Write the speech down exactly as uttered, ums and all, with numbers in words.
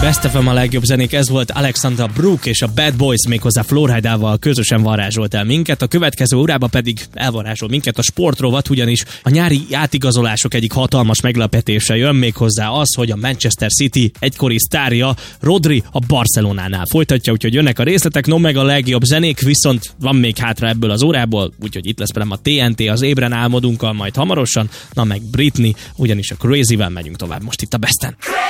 Best ef em a legjobb zenék, ez volt Alexandra Brooke és a Bad Boys, méghozzá Flowride-ával közösen varázsolt el minket. A következő órában pedig elvarázsol minket a sportrovat, ugyanis a nyári átigazolások egyik hatalmas meglepetése jön, méghozzá az, hogy a Manchester City egykori sztárja Rodri a Barcelonánál folytatja, úgyhogy jönnek a részletek, no meg a legjobb zenék, viszont van még hátra ebből az órából, úgyhogy itt lesz velem a té en té az Ébren álmodunkkal majd hamarosan, na meg Britney, ugyanis a Crazy-vel megyünk tovább most itt a Besten.